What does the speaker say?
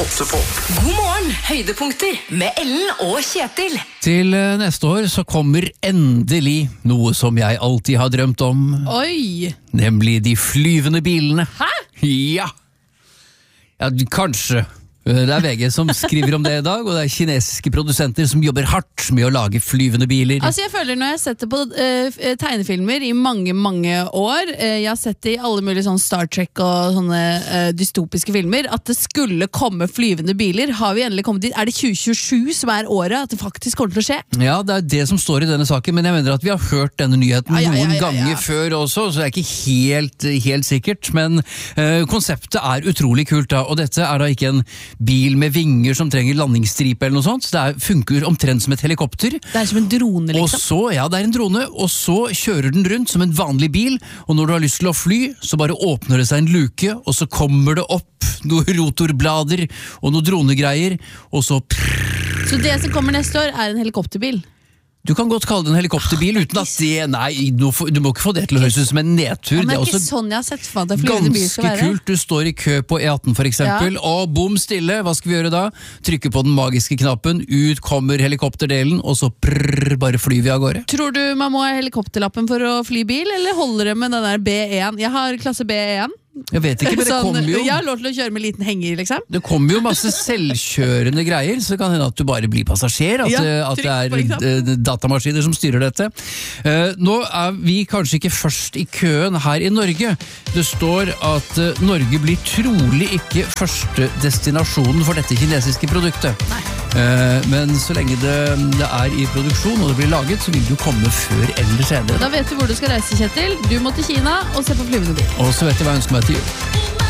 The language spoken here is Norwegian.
8 på. God morgen, høydepunkter med Ellen og Kjetil. Til neste år så kommer endelig noe som jeg alltid har drømt om. Oi! Nemlig de flyvende bilene. Hæ? Ja, kanskje. Det er VG som skriver om det i dag, og det er kinesiske produsenter som jobber hardt med å lage flyvende biler. Altså jeg føler når jeg har sett det på tegnefilmer i mange, mange år, jeg har sett det i alle mulige sånn Star Trek og sånne dystopiske filmer, at det skulle komme flyvende biler. Har vi endelig kommet dit? Er det 2027 som er året at det faktisk kommer til å skje? Ja, det er det som står i denne saken, men jeg mener at vi har hørt denne nyheten noen ganger før også, så det er ikke helt sikkert, men konseptet er utrolig kult da, og dette er da ikke en bil med vinger som trenger landingsstripe eller noe sånt. Det funker omtrent som et helikopter. Det er som en drone, liksom. Og så, ja, det er en drone, og så kjører den rundt som en vanlig bil, og når du har lyst til å fly, så bare åpner det seg en luke, og så kommer det opp noen rotorblader og noen dronegreier, og så... Så det som kommer neste år er en helikopterbil? Du kan godt kalle det en helikopterbil uten at det... Nei, du må ikke få det til å høres ut som en nedtur. Ja, men det er ikke også sånn jeg har sett for at det flyvende bil skal være. ganske kult. Du står i kø på E18 for eksempel, og bom stille. Hva skal vi gjøre da? Trykke på den magiske knappen, ut kommer helikopterdelen, og så bare flyr vi av gårde. Tror du man må ha helikopterlappen for å fly bil, eller holder det med den der B1? Jeg har klasse B1. Jeg vet ikke, men det kommer jo... Jeg har lov til å kjøre med liten henger, liksom. Det kommer jo masse selvkjørende greier, så det kan hende at du bare blir passasjer, at det er datamaskiner som styrer dette. Nå er vi kanskje ikke først i køen her i Norge. Det står at Norge blir trolig ikke første destinasjonen for dette kinesiske produktet. Men så lenge det er i produksjon og det blir laget, så vil det jo komme før eller senere. Da vet du hvor du skal reise, Kjetil. Du må til Kina og se på flyvende bil. Og så vet jeg hva jeg ønsker meg til jul.